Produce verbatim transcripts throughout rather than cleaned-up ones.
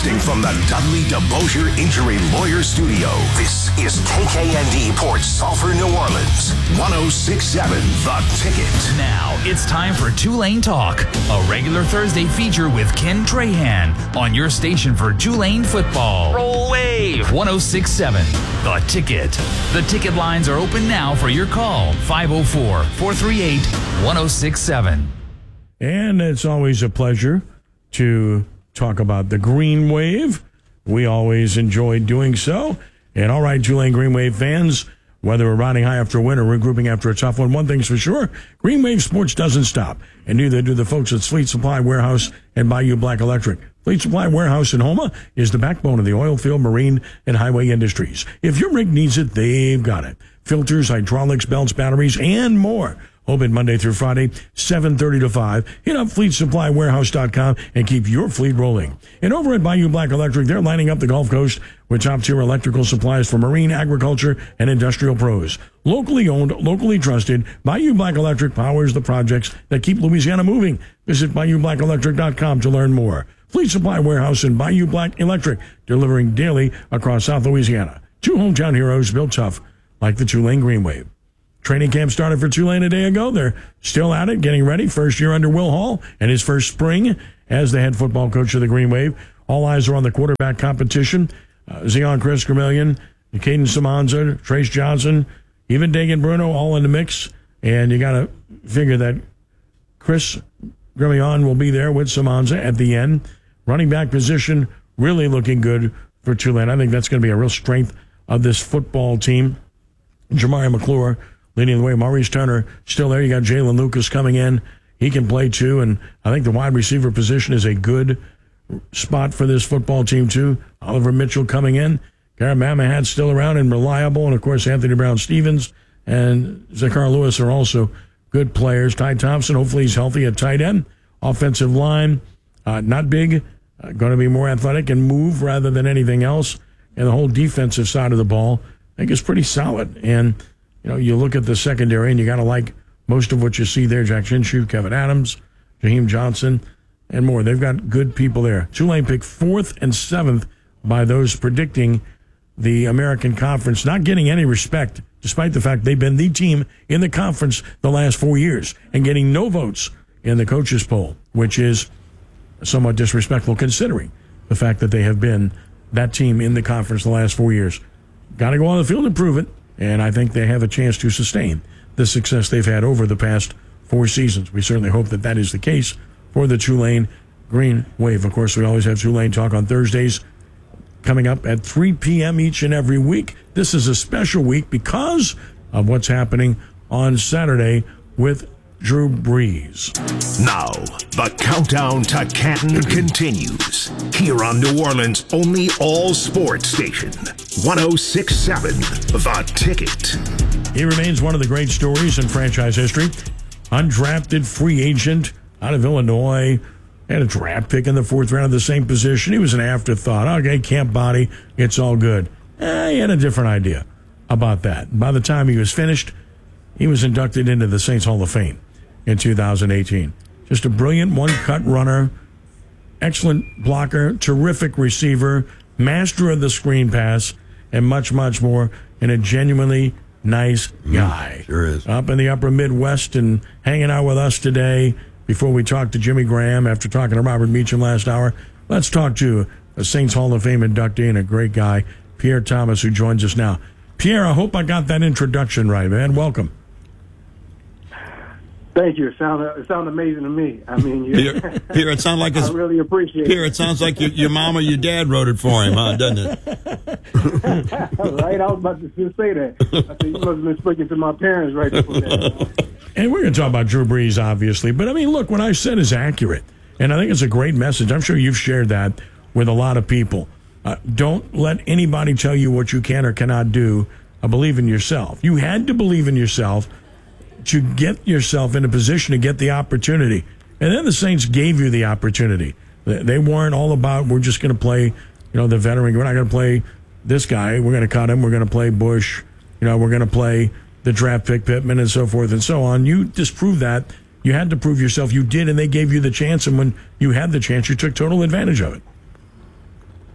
Broadcasting from the Dudley DeBosier Injury Lawyer Studio, this is K K N D Port Sulphur, New Orleans, one oh six point seven The Ticket. Now it's time for Tulane Talk, a regular Thursday feature with Ken Trahan on your station for Tulane football. Roll wave one oh six point seven The Ticket. The ticket lines are open now for your call, five oh four, four three eight, one oh six seven. And it's always a pleasure to talk about the Green Wave. We always enjoy doing so. And all right, Tulane Green Wave fans, whether we're riding high after a win or regrouping after a tough one, one thing's for sure, Green Wave Sports doesn't stop. And neither do the folks at Fleet Supply Warehouse and Bayou Black Electric. Fleet Supply Warehouse in Houma is the backbone of the oil field, marine, and highway industries. If your rig needs it, they've got it. Filters, hydraulics, belts, batteries, and more. Open Monday through Friday, seven thirty to five. Hit up fleet supply warehouse dot com and keep your fleet rolling. And over at Bayou Black Electric, they're lining up the Gulf Coast with top-tier electrical supplies for marine, agriculture, and industrial pros. Locally owned, locally trusted, Bayou Black Electric powers the projects that keep Louisiana moving. Visit bayou black electric dot com to learn more. Fleet Supply Warehouse and Bayou Black Electric, delivering daily across South Louisiana. Two hometown heroes built tough like the Tulane Green Wave. Training camp started for Tulane a day ago. They're still at it, getting ready. First year under Will Hall and his first spring as the head football coach of the Green Wave. All eyes are on the quarterback competition. Uh, Zion Chris Gramillion, Caden Samanza, Trace Johnson, even Dagan Bruno, all in the mix. And you got to figure that Chris Gramillion will be there with Samanza at the end. Running back position really looking good for Tulane. I think that's going to be a real strength of this football team. Jamari McClure leading the way. Maurice Turner still there. You got Jalen Lucas coming in. He can play too. And I think the wide receiver position is a good spot for this football team too. Oliver Mitchell coming in. Garrett Mamahad's still around and reliable. And of course, Anthony Brown Stevens and Zachar Lewis are also good players. Ty Thompson, hopefully he's healthy at tight end. Offensive line, uh, not big. Uh, going to be more athletic and move rather than anything else. And the whole defensive side of the ball, I think, is pretty solid. And you know, you look at the secondary, and you got to like most of what you see there. Jack Shinshu, Kevin Adams, Jaheim Johnson, and more. They've got good people there. Tulane picked fourth and seventh by those predicting the American Conference, not getting any respect, despite the fact they've been the team in the conference the last four years and getting no votes in the coaches' poll, which is somewhat disrespectful considering the fact that they have been that team in the conference the last four years. Got to go on the field and prove it. And I think they have a chance to sustain the success they've had over the past four seasons. We certainly hope that that is the case for the Tulane Green Wave. Of course, we always have Tulane Talk on Thursdays coming up at three p.m. each and every week. This is a special week because of what's happening on Saturday with Drew Brees. Now, the countdown to Canton continues. Here on New Orleans' only all-sports station, one oh six point seven The Ticket. He remains one of the great stories in franchise history. Undrafted free agent out of Illinois. Had a draft pick in the fourth round of the same position. He was an afterthought. Okay, camp body, it's all good. Eh, he had a different idea about that. By the time he was finished, he was inducted into the Saints Hall of Fame in two thousand eighteen. Just a brilliant one-cut runner, excellent blocker, terrific receiver, master of the screen pass, and much, much more, and a genuinely nice guy. Mm, sure is. Up in the upper Midwest and hanging out with us today before we talk to Jimmy Graham after talking to Robert Meacham last hour. Let's talk to a Saints Hall of Fame inductee and a great guy, Pierre Thomas, who joins us now. Pierre, I hope I got that introduction right, man. Welcome. Thank you. It sounded it sounded amazing to me. I mean, you, Pierre, Pierre, it sounds like it's, I really appreciate Pierre, it. it sounds like your, your mom or your dad wrote it for him, huh? Doesn't it? Right? I was about to just say that. I said, you must have been speaking to my parents right before that. And we're going to talk about Drew Brees, obviously. But, I mean, look, what I said is accurate. And I think it's a great message. I'm sure you've shared that with a lot of people. Uh, don't let anybody tell you what you can or cannot do. Uh, believe in yourself. You had to believe in yourself to get yourself in a position to get the opportunity. And then the Saints gave you the opportunity. They weren't all about, we're just going to play, you know, the veteran. We're not going to play this guy. We're going to cut him. We're going to play Bush. You know, we're going to play the draft pick Pittman and so forth and so on. You disproved that. You had to prove yourself. You did, and they gave you the chance. And when you had the chance, you took total advantage of it.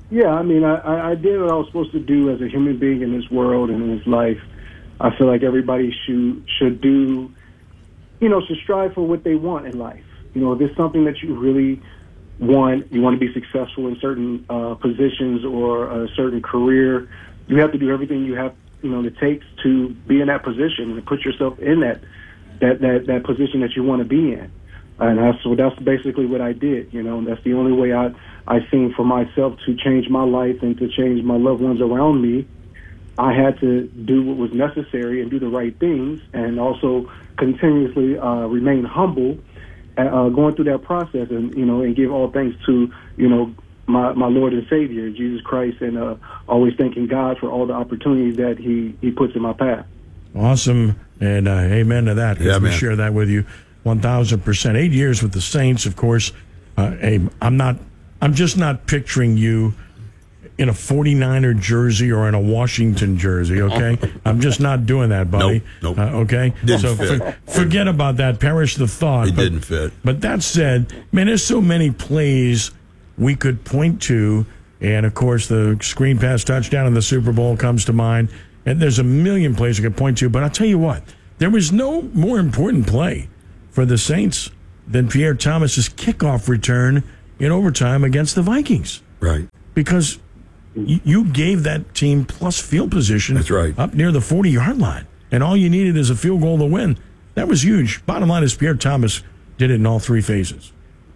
Yeah, I mean, I, I did what I was supposed to do as a human being in this world and in this life. I feel like everybody should should do, you know, should strive for what they want in life. You know, if it's something that you really want, you want to be successful in certain uh, positions or a certain career, you have to do everything you have, you know, it takes to be in that position and put yourself in that that that, that position that you want to be in. And that's so that's basically what I did. You know, and that's the only way I I seen for myself to change my life and to change my loved ones around me. I had to do what was necessary and do the right things, and also continuously uh, remain humble, uh, going through that process, and you know, and give all thanks to you know my my Lord and Savior Jesus Christ, and uh, always thanking God for all the opportunities that He He puts in my path. Awesome, and uh, amen to that. Yeah, we man. share that with you, one thousand percent. Eight years with the Saints, of course. Uh, hey, I'm not. I'm just not picturing you in a forty-niner jersey or in a Washington jersey, okay? I'm just not doing that, buddy. Nope, nope. Uh, okay? Didn't so fit. for, forget about that. Perish the thought. It but, didn't fit. But that said, man, there's so many plays we could point to. And, of course, the screen pass touchdown in the Super Bowl comes to mind. And there's a million plays we could point to. But I'll tell you what, there was no more important play for the Saints than Pierre Thomas's kickoff return in overtime against the Vikings. Right. Because y- you gave that team plus field position. That's right. Up near the forty-yard line. And all you needed is a field goal to win. That was huge. Bottom line is Pierre Thomas did it in all three phases.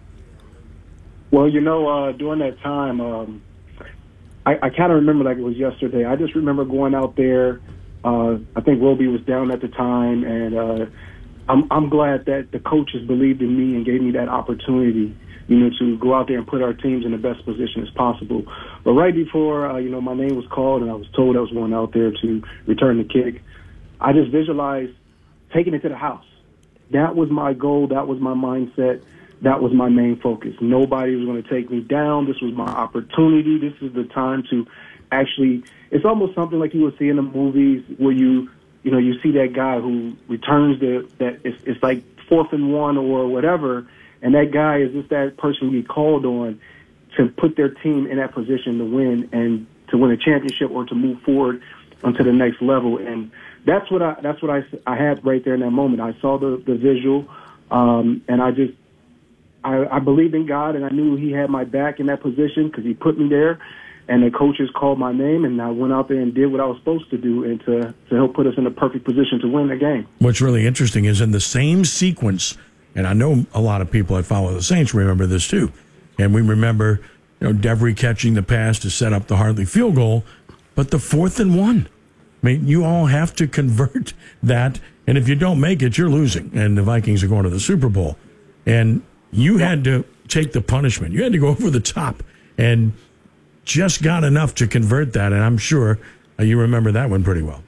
Well, you know, uh, during that time, um, I, I kind of remember like it was yesterday. I just remember going out there. Uh, I think Roby was down at the time, and uh, I'm, I'm glad that the coaches believed in me and gave me that opportunity, you know, to go out there and put our teams in the best position as possible. But right before, uh, you know, my name was called and I was told I was going out there to return the kick, I just visualized taking it to the house. That was my goal. That was my mindset. That was my main focus. Nobody was going to take me down. This was my opportunity. This is the time to actually, it's almost something like you would see in the movies where you, you know, you see that guy who returns the, that it's, it's like fourth and one or whatever, and that guy is just that person we called on to put their team in that position to win and to win a championship or to move forward onto the next level. And that's what I that's what I, I had right there in that moment. I saw the, the visual, um, and I just I, I believed in God, and I knew He had my back in that position because He put me there. And the coaches called my name, and I went out there and did what I was supposed to do, and to to help put us in a perfect position to win the game. What's really interesting is in the same sequence. And I know a lot of people that follow the Saints remember this too. And we remember, you know, Devery catching the pass to set up the Hartley field goal, but the fourth and one. I mean, you all have to convert that, and if you don't make it, you're losing. And the Vikings are going to the Super Bowl. And you had to take the punishment. You had to go over the top and just got enough to convert that, and I'm sure uh, you remember that one pretty well.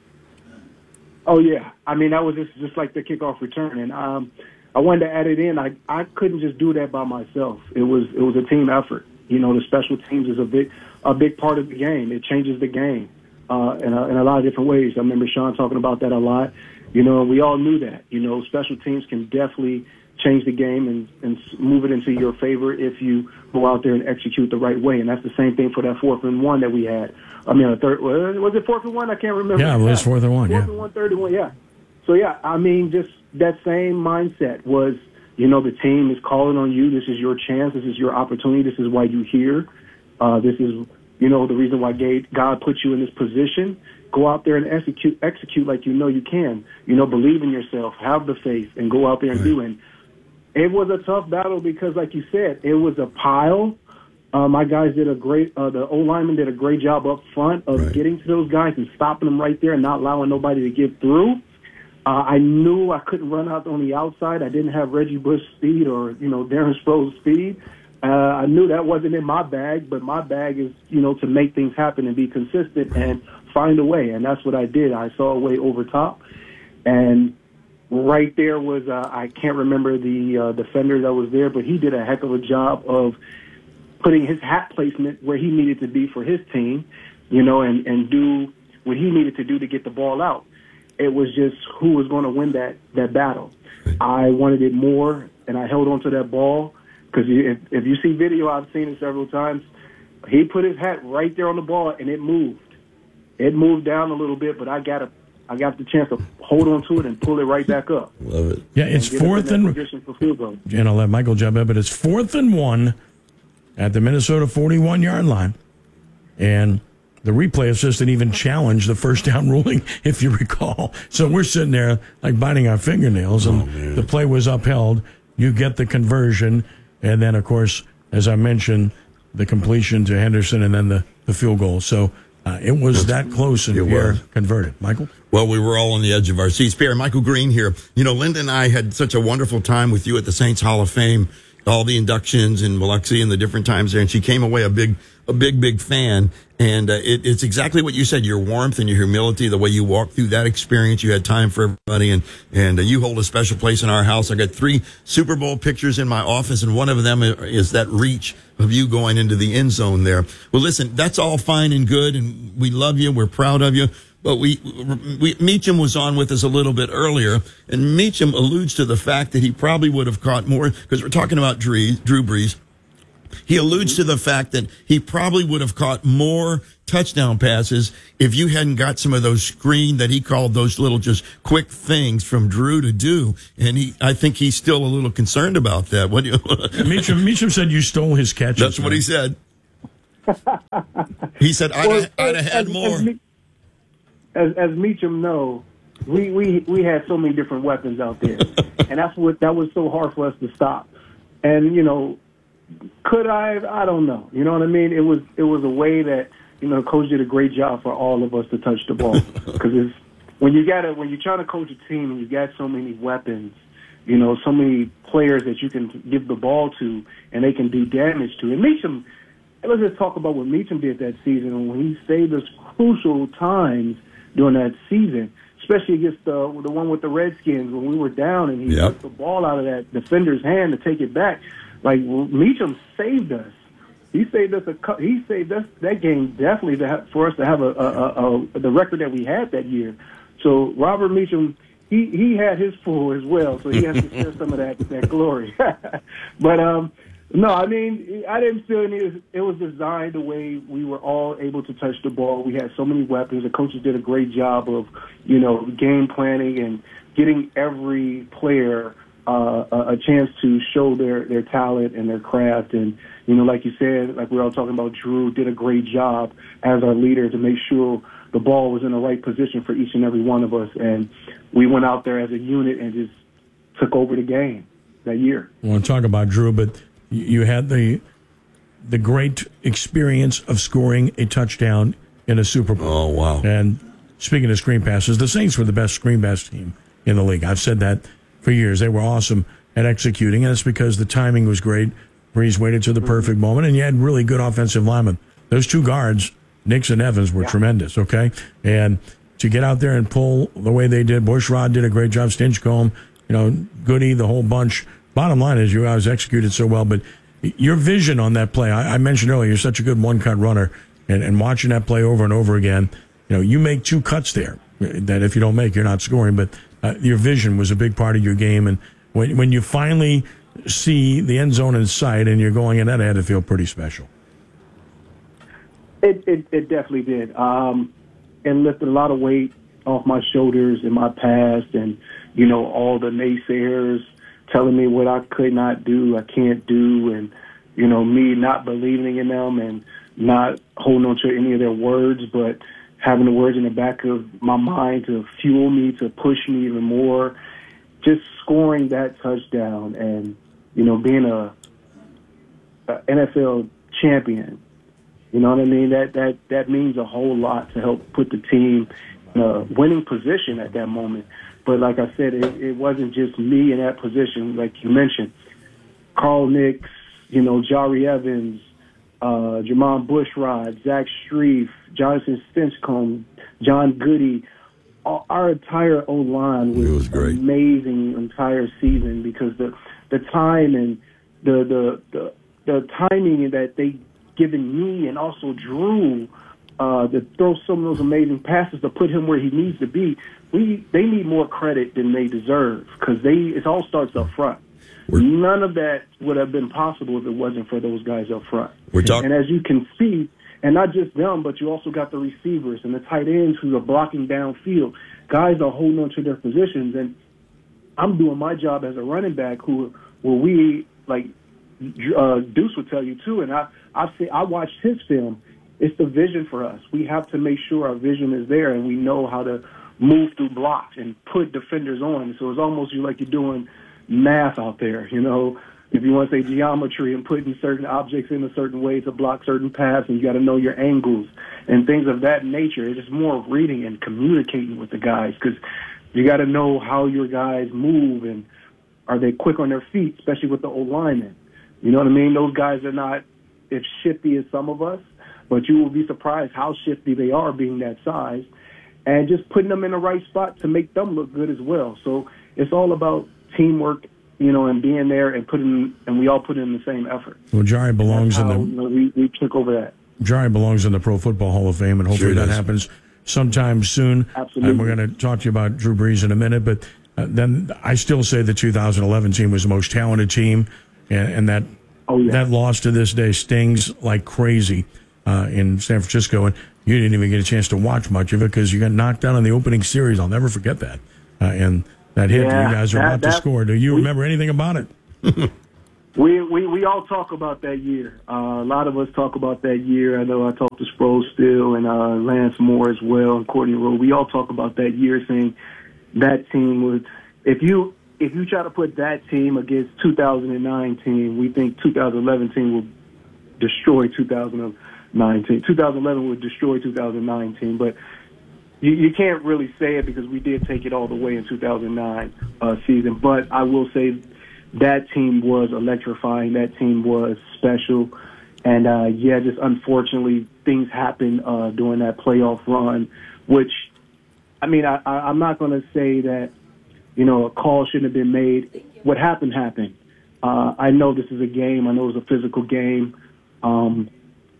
Oh, yeah. I mean, that was just, just like the kickoff return. And um, I wanted to add it in. I, I couldn't just do that by myself. It was it was a team effort. You know, the special teams is a big a big part of the game. It changes the game uh, in, a, in a lot of different ways. I remember Sean talking about that a lot. You know, and we all knew that. You know, special teams can definitely change the game and, and move it into your favor if you go out there and execute the right way. And that's the same thing for that fourth and one that we had. I mean, a third, was it fourth and one? I can't remember. Yeah, it was fourth and one, fourth yeah. and one, third and one, yeah. So, yeah, I mean, just that same mindset was, you know, the team is calling on you. This is your chance. This is your opportunity. This is why you're here. Uh, this is, you know, the reason why God put you in this position. Go out there and execute, execute like you know you can. You know, believe in yourself, have the faith, and go out there and do it. It was a tough battle because, like you said, it was a pile. Uh, my guys did a great, uh, the O-lineman did a great job up front of right. getting to those guys and stopping them right there and not allowing nobody to get through. Uh, I knew I couldn't run out on the outside. I didn't have Reggie Bush speed or, you know, Darren Sproles speed. Uh, I knew that wasn't in my bag, but my bag is, you know, to make things happen and be consistent and find a way. And that's what I did. I saw a way over top. And right there was, uh, I can't remember the uh, defender that was there, but he did a heck of a job of putting his hat placement where he needed to be for his team, you know, and, and do what he needed to do to get the ball out. It was just who was going to win that, that battle. I wanted it more, and I held on to that ball because if, if you see video, I've seen it several times, he put his hat right there on the ball, and it moved. It moved down a little bit, but I got a, I got the chance to hold on to it and pull it right back up. Love it. Yeah, it's and fourth and for field goal. and I'll let Michael jump in, but it's fourth and one at the Minnesota forty-one yard line, and the replay assistant even challenged the first down ruling, if you recall. So we're sitting there like biting our fingernails, and oh, the play was upheld. You get the conversion, and then, of course, as I mentioned, the completion to Henderson, and then the, the field goal. So uh, it was that close, and Pierre converted. Michael? Well, we were all on the edge of our seats. Pierre, Michael Green here. You know, Linda and I had such a wonderful time with you at the Saints Hall of Fame, all the inductions in Biloxi and the different times there, and she came away a big, a big, big fan. And uh, it, it's exactly what you said, your warmth and your humility, the way you walked through that experience. You had time for everybody, and, and uh, you hold a special place in our house. I got three Super Bowl pictures in my office, and one of them is that reach of you going into the end zone there. Well, listen, that's all fine and good, and we love you. We're proud of you. But we, we Meacham was on with us a little bit earlier, and Meacham alludes to the fact that he probably would have caught more, because we're talking about Drew, Drew Brees. He alludes to the fact that he probably would have caught more touchdown passes if you hadn't got some of those screen that he called those little just quick things from Drew to do. And he, I think he's still a little concerned about that. What do you? Meacham, Meacham said you stole his catches. That's what he said. He said I'd, Well, have, I'd have had as, more. As, as, as Meacham knows, we, we we had so many different weapons out there, and that's what that was so hard for us to stop. And you know. Could I? I don't know. You know what I mean? It was it was a way that, you know, coach did a great job for all of us to touch the ball. Because it's when you got when you're trying to coach a team and you got so many weapons, you know, so many players that you can give the ball to and they can do damage to. And Meacham, let's just talk about what Meacham did that season, and when he saved us crucial times during that season, especially against the the one with the Redskins when we were down and he Yep. took the ball out of that defender's hand to take it back. Like, Meacham saved us. He saved us. A, he saved us that game definitely to have, for us to have a, a, a, a the record that we had that year. So Robert Meacham, he, he had his full as well. So he has to share some of that that glory. But um, no, I mean, I didn't feel any. It was designed the way we were all able to touch the ball. We had so many weapons. The coaches did a great job of, you know, game planning and getting every player Uh, a, a chance to show their, their talent and their craft. And, you know, like you said, like we were all talking about, Drew did a great job as our leader to make sure the ball was in the right position for each and every one of us. And we went out there as a unit and just took over the game that year. I want to talk about Drew, but you had the the great experience of scoring a touchdown in a Super Bowl. Oh, wow. And speaking of screen passes, the Saints were the best screen pass team in the league. I've said that for years. They were awesome at executing, and it's because the timing was great. Brees waited to the perfect moment, and you had really good offensive linemen. Those two guards, Nix and Evans, were yeah. tremendous, okay? And to get out there and pull the way they did, Bushrod did a great job, Stinchcomb, you know, Goody, the whole bunch. Bottom line is you guys executed so well, but your vision on that play, I, I mentioned earlier, you're such a good one-cut runner, and, and watching that play over and over again, you know, you make two cuts there that if you don't make, you're not scoring, but Uh, your vision was a big part of your game, and when when you finally see the end zone in sight and you're going in, that had to feel pretty special. It it, it definitely did, um, and lifted a lot of weight off my shoulders in my past, and you know all the naysayers telling me what I could not do, I can't do, and you know me not believing in them and not holding on to any of their words, but having the words in the back of my mind to fuel me, to push me even more. Just scoring that touchdown and, you know, being a, a N F L champion, you know what I mean? That, that, that means a whole lot to help put the team in a winning position at that moment. But like I said, it, it wasn't just me in that position, like you mentioned. Carl Nix, you know, Jari Evans, Uh, Jermon Bushrod, Zach Strief, Jonathan Stinchcomb, John Goody. Our entire O-line was, was great. Amazing entire season because the the time and the the the, the timing that they given me and also Drew uh, to throw some of those amazing passes to put him where he needs to be. We they need more credit than they deserve because they it all starts up front. We're, None of that would have been possible if it wasn't for those guys up front. We're talking, and as you can see, and not just them, but you also got the receivers and the tight ends who are blocking downfield. Guys are holding on to their positions, and I'm doing my job as a running back who, where we, like uh, Deuce would tell you too, and I, I say I watched his film. It's the vision for us. We have to make sure our vision is there and we know how to move through blocks and put defenders on. So it's almost like you're doing math out there, you know, if you want to say geometry and putting certain objects in a certain way to block certain paths, and you got to know your angles and things of that nature. It's just more of reading and communicating with the guys, because you got to know how your guys move and are they quick on their feet, especially with the O-linemen. You know what I mean? Those guys are not as shifty as some of us, but you will be surprised how shifty they are being that size, and just putting them in the right spot to make them look good as well. So it's all about teamwork, you know, and being there and putting, and we all put in the same effort. Well, Jari belongs how, in the. You know, we, we took over that. Jari belongs in the Pro Football Hall of Fame, and hopefully Sure that does. happens sometime soon. Absolutely. And we're going to talk to you about Drew Brees in a minute, but uh, then I still say the two thousand eleven team was the most talented team, and, and that Oh, yeah. that loss to this day stings like crazy uh, in San Francisco, and you didn't even get a chance to watch much of it because you got knocked out in the opening series. I'll never forget that. Uh, and that hit Yeah, you guys are that- about to that- score. Do you we- remember anything about it? We, we we all talk about that year. Uh, a lot of us talk about that year. I know I talked to Sproles still and uh, Lance Moore as well and Courtney Rowe. We all talk about that year, saying that team was. If you if you try to put that team against two thousand nine team, we think two thousand eleven team will destroy two thousand nineteen. two thousand eleven would destroy two thousand nineteen, but you, you can't really say it because we did take it all the way in two thousand nine uh, season. But I will say that team was electrifying. That team was special. And, uh, yeah, just unfortunately things happened uh, during that playoff run, which, I mean, I, I, I'm not going to say that, you know, a call shouldn't have been made. What happened, happened. Uh, I know this is a game. I know it's a physical game. Um,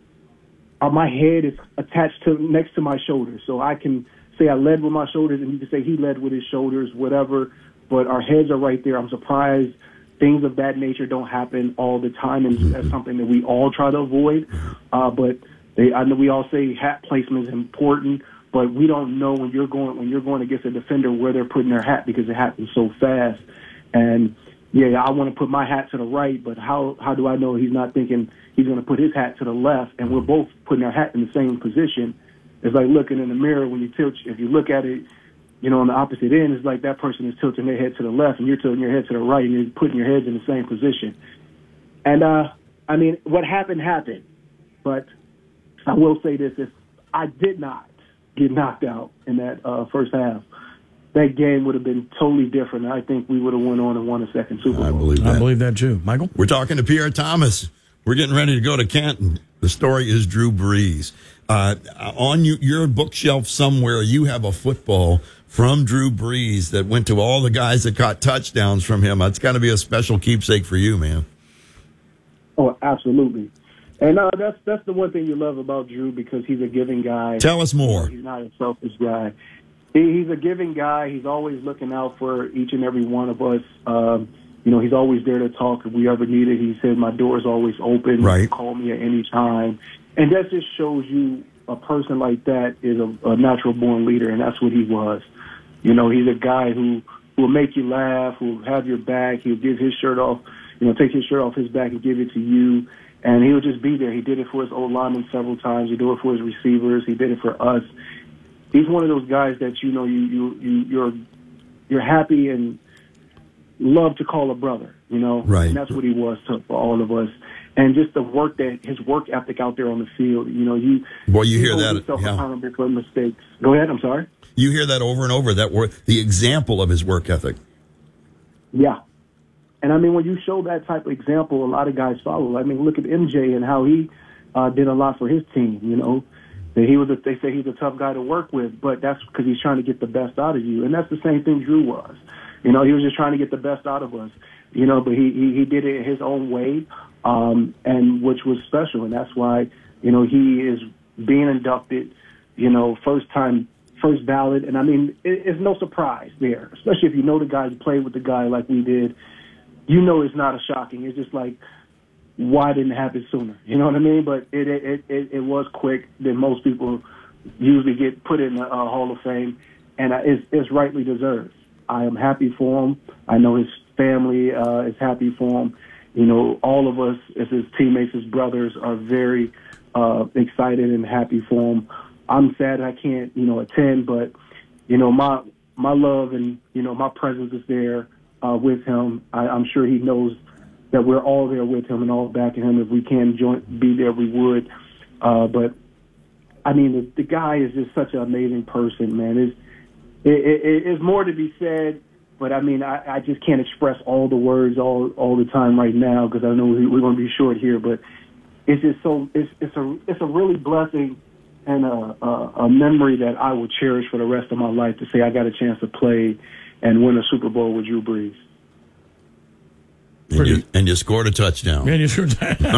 uh, my head is attached to next to my shoulders, so I can say I led with my shoulders, and you can say he led with his shoulders, whatever. But our heads are right there. I'm surprised things of that nature don't happen all the time, and that's something that we all try to avoid. Uh, but they, I know we all say hat placement is important, but we don't know when you're going when you're going against a defender where they're putting their hat, because it happens so fast. And yeah, I want to put my hat to the right, but how how do I know he's not thinking he's going to put his hat to the left, and we're both putting our hat in the same position? It's like looking in the mirror when you tilt. If you look at it, you know, on the opposite end, it's like that person is tilting their head to the left and you're tilting your head to the right, and you're putting your heads in the same position. And, uh, I mean, what happened, happened. But I will say this, if I did not get knocked out in that uh, first half, that game would have been totally different. I think we would have went on and won a second Super Bowl. I believe that. I believe that too. Michael? We're talking to Pierre Thomas. We're getting ready to go to Canton. The story is Drew Brees. Uh, on you, your bookshelf somewhere, you have a football from Drew Brees that went to all the guys that caught touchdowns from him. That's got to be a special keepsake for you, man. Oh, absolutely. And uh, that's that's the one thing you love about Drew, because he's a giving guy. Tell us more. He's not a selfish guy. He, he's a giving guy. He's always looking out for each and every one of us. Um, you know, he's always there to talk if we ever need it. He said, my door is always open. Right. You can call me at any time. And that just shows you a person like that is a, a natural-born leader, and that's what he was. You know, he's a guy who will make you laugh, who'll have your back. He'll give his shirt off, you know, take his shirt off his back and give it to you. And he'll just be there. He did it for his old linemen several times. He did it for his receivers. He did it for us. He's one of those guys that, you know, you, you, you, you're, you're happy and love to call a brother, you know. Right. And that's what he was to, for all of us. And just the work that his work ethic out there on the field, you know, you. Boy, you hear hold that, yourself yeah. accountable for mistakes. Go ahead. I'm sorry. You hear that over and over, that word, the example of his work ethic. Yeah. And I mean, when you show that type of example, a lot of guys follow. I mean, look at M J and how he uh, did a lot for his team. You know, that he was. A, they say he's a tough guy to work with, but that's because he's trying to get the best out of you. And that's the same thing Drew was. You know, he was just trying to get the best out of us. You know, but he he, he did it his own way, um, and which was special. And that's why, you know, he is being inducted. You know, first time. First ballot, and I mean, it, it's no surprise there, especially if you know the guy, you played with the guy like we did. you know it's not a shocking. It's just like, why didn't it happen sooner? You know what I mean? But it it it, it was quick. Then most people usually get put in the uh, Hall of Fame, and uh, it's, it's rightly deserved. I am happy for him. I know his family uh, is happy for him. You know, all of us as his teammates, his brothers, are very uh, excited and happy for him. I'm sad I can't, you know, attend, but, you know, my my love and, you know, my presence is there uh, with him. I, I'm sure he knows that we're all there with him and all backing him. If we can join, be there, we would. Uh, but, I mean, the, the guy is just such an amazing person, man. It's, it, it, it's more to be said, but, I mean, I, I just can't express all the words all all the time right now because I know we're going to be short here. But it's just so it's it's a it's a really blessing and a, a, a memory that I will cherish for the rest of my life to say I got a chance to play and win a Super Bowl with Drew Brees. And you, and you scored a touchdown. And you scored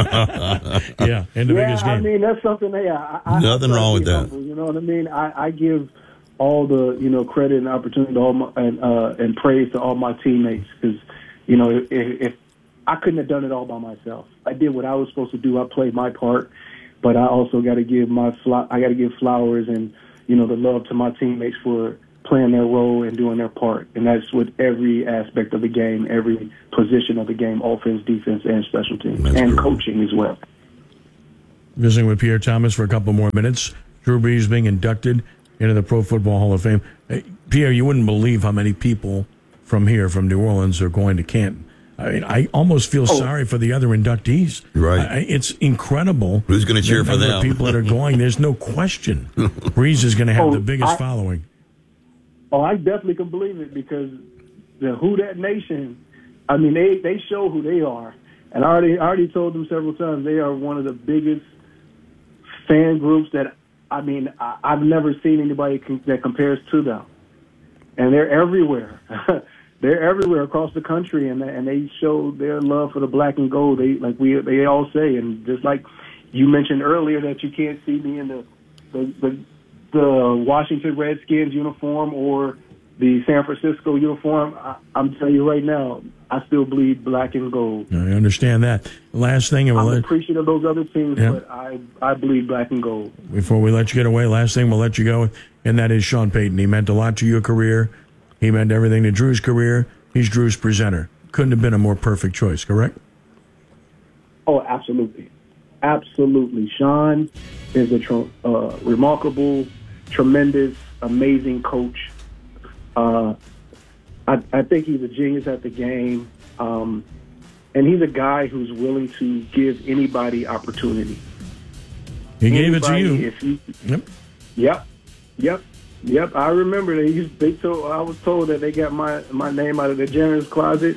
yeah, in the yeah, biggest game. I mean, that's something, yeah. I, Nothing I, wrong with that. Humble, you know what I mean? I, I give all the, you know, credit and opportunity to all my, and, uh, and praise to all my teammates because, you know, if, if I couldn't have done it all by myself. I did what I was supposed to do. I played my part, but I also got to give my fl- I got to give flowers and, you know, the love to my teammates for playing their role and doing their part. And that's with every aspect of the game, every position of the game, offense, defense, and special teams, that's and cool. Coaching as well. Visiting with Pierre Thomas for a couple more minutes. Drew Brees being inducted into the Pro Football Hall of Fame. Hey, Pierre, you wouldn't believe how many people from here, from New Orleans, are going to Canton. I mean, I almost feel oh. sorry for the other inductees. Right. I, it's incredible. Who's going to cheer for them? People that are going. There's no question. Brees is going to have oh, the biggest I, following. Oh, I definitely can believe it because the Who Dat Nation, I mean, they, they show who they are. And I already, I already told them several times they are one of the biggest fan groups that, I mean, I, I've never seen anybody com- that compares to them. And they're everywhere. They're everywhere across the country, and and they show their love for the black and gold. They like we they all say, and just like you mentioned earlier that you can't see me in the the the, the Washington Redskins uniform or the San Francisco uniform. I, I'm telling you right now, I still bleed black and gold. I understand that. Last thing, and we'll I'm let, appreciative of those other teams, yeah. but I I bleed black and gold. Before we let you get away, last thing we'll let you go, and that is Sean Payton. He meant a lot to your career. He meant everything to Drew's career. He's Drew's presenter. Couldn't have been a more perfect choice, correct? Oh, absolutely. Absolutely. Sean is a tr- uh, remarkable, tremendous, amazing coach. Uh, I, I think he's a genius at the game. Um, and he's a guy who's willing to give anybody opportunity. He anybody, gave it to you. If you yep. Yep. Yep. Yep, I remember they used, they told I was told that they got my, my name out of the janitor's closet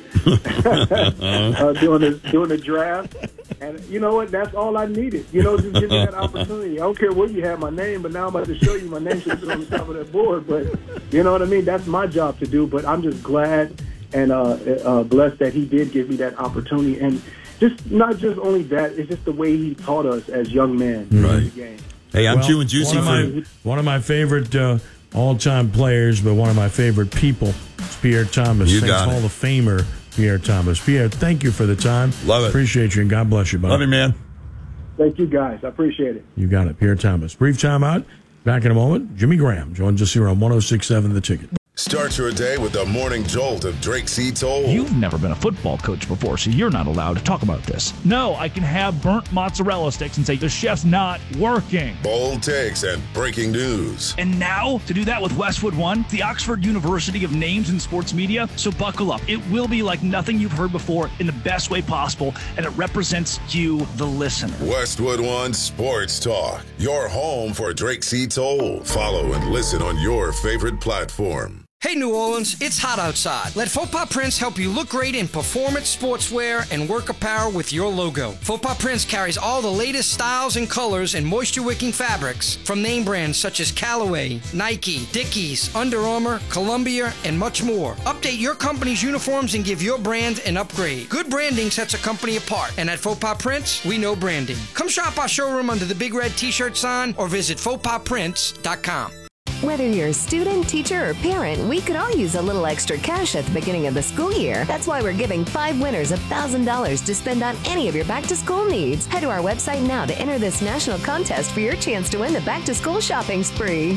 uh, during the during the draft, and you know what? That's all I needed. You know, just give me that opportunity. I don't care where you have my name, but now I'm about to show you my name should be on the top of that board. But you know what I mean? That's my job to do. But I'm just glad and uh, uh, blessed that he did give me that opportunity, and just not just only that, it's just the way he taught us as young men. Right. In the game. Hey, I'm well, chewing juicy one of for my, one of my favorite uh, all-time players, but one of my favorite people is Pierre Thomas. You Saints got Hall it. of Famer Pierre Thomas. Pierre, thank you for the time. Love it. Appreciate you, and God bless you, buddy. Love you, man. Thank you, guys. I appreciate it. You got it, Pierre Thomas. Brief time out. Back in a moment. Jimmy Graham joins us here on one oh six point seven The Ticket. Start your day with the morning jolt of Drake C. Toll. You've never been a football coach before, so you're not allowed to talk about this. No, I can have burnt mozzarella sticks and say the chef's not working. Bold takes and breaking news. And now, to do that with Westwood One, the Oxford University of Names in Sports Media. So buckle up. It will be like nothing you've heard before in the best way possible, and it represents you, the listener. Westwood One Sports Talk, your home for Drake C. Toll. Follow and listen on your favorite platform. Hey New Orleans, it's hot outside. Let Faux Pas Prints help you look great in performance sportswear and work apparel with your logo. Faux Pas Prints carries all the latest styles and colors and moisture-wicking fabrics from name brands such as Callaway, Nike, Dickies, Under Armour, Columbia, and much more. Update your company's uniforms and give your brand an upgrade. Good branding sets a company apart, and at Faux Pas Prints, we know branding. Come shop our showroom under the Big Red T-shirt sign or visit faux pas prints dot com. Whether you're a student, teacher, or parent, we could all use a little extra cash at the beginning of the school year. That's why we're giving five winners one thousand dollars to spend on any of your back-to-school needs. Head to our website now to enter this national contest for your chance to win the back-to-school shopping spree.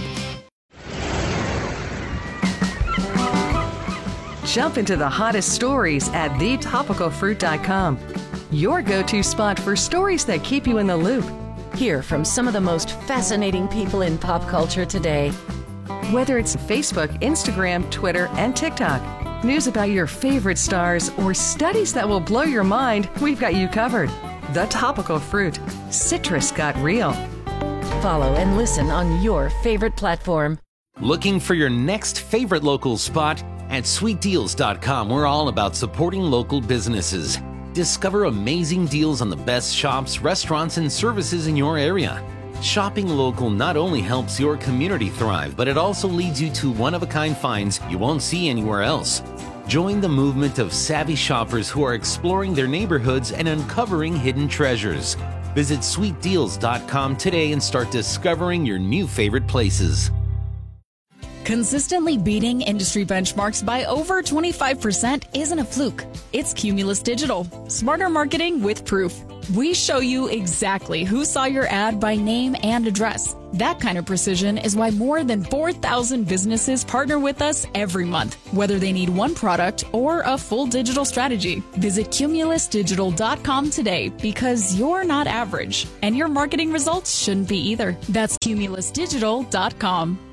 Jump into the hottest stories at the topical fruit dot com. Your go-to spot for stories that keep you in the loop. Hear from some of the most fascinating people in pop culture today. Whether it's Facebook, Instagram, Twitter, and TikTok, news about your favorite stars, or studies that will blow your mind, we've got you covered. The Topical Fruit. Citrus got real. Follow and listen on your favorite platform. Looking for your next favorite local spot? At sweet deals dot com, we're all about supporting local businesses. Discover amazing deals on the best shops, restaurants, and services in your area. Shopping local not only helps your community thrive, but it also leads you to one-of-a-kind finds you won't see anywhere else. Join the movement of savvy shoppers who are exploring their neighborhoods and uncovering hidden treasures. Visit sweet deals dot com today and start discovering your new favorite places. Consistently beating industry benchmarks by over twenty-five percent isn't a fluke. It's Cumulus Digital. Smarter marketing with proof. We show you exactly who saw your ad by name and address. That kind of precision is why more than four thousand businesses partner with us every month, whether they need one product or a full digital strategy. Visit cumulus digital dot com today because you're not average, and your marketing results shouldn't be either. That's cumulus digital dot com.